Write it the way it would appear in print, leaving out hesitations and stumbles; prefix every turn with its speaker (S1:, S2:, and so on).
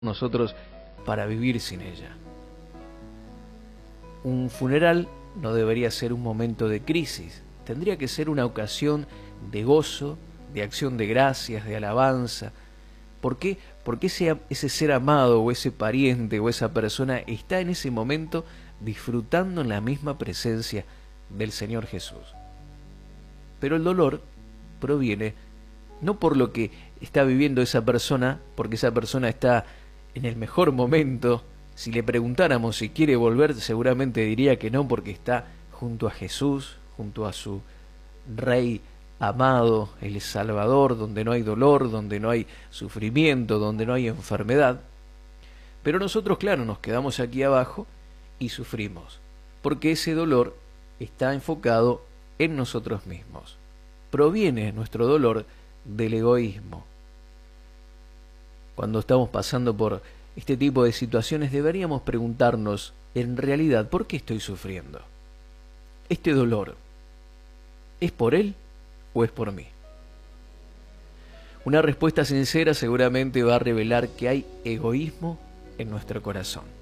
S1: nosotros para vivir sin ella. Un funeral no debería ser un momento de crisis, tendría que ser una ocasión de gozo, de acción de gracias, de alabanza. ¿Por qué? Porque ese ser amado o ese pariente o esa persona está en ese momento disfrutando en la misma presencia del Señor Jesús. Pero el dolor proviene no por lo que está viviendo esa persona, porque esa persona está en el mejor momento. Si le preguntáramos si quiere volver, seguramente diría que no, porque está junto a Jesús, junto a su Rey amado, el Salvador, donde no hay dolor, donde no hay sufrimiento, donde no hay enfermedad. Pero nosotros, claro, nos quedamos aquí abajo y sufrimos, porque ese dolor está enfocado en nosotros mismos. Proviene nuestro dolor del egoísmo. Cuando estamos pasando por este tipo de situaciones, deberíamos preguntarnos, en realidad, ¿por qué estoy sufriendo? ¿Este dolor es por él o es por mí? Una respuesta sincera seguramente va a revelar que hay egoísmo en nuestro corazón.